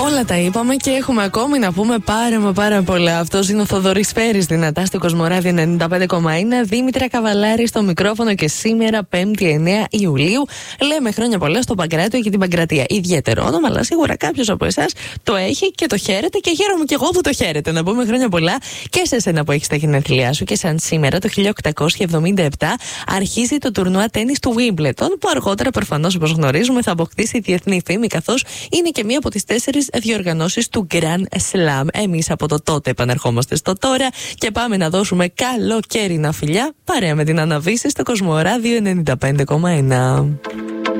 Όλα τα είπαμε και έχουμε ακόμη να πούμε πάρα πολλά. Αυτός είναι ο Θοδωρής Φέρης, δυνατά στο Κοσμοράδιο 95,1. Δήμητρα Καβαλάρη στο μικρόφωνο και σήμερα 5η 9 Ιουλίου. Λέμε χρόνια πολλά στο Παγκράτιο και την Παγκρατία. Ιδιαίτερο όνομα, αλλά σίγουρα κάποιος από εσάς το έχει και το χαίρεται και χαίρομαι και εγώ που το χαίρετε. Να πούμε χρόνια πολλά και σε εσένα που έχεις τα γενέθλιά σου. Και σαν σήμερα το 1877 αρχίζει το τουρνουά τένις του Wimbledon, που αργότερα προφανώς όπως γνωρίζουμε θα αποκτήσει διεθνή φήμη, καθώς είναι και μία από τις 4 διοργανώσεις του Grand Slam. Εμείς από το τότε επανερχόμαστε στο τώρα και πάμε να δώσουμε καλοκαίρινα φιλιά παρέα με την Αναβίση στο Κοσμοράδιο 95,1.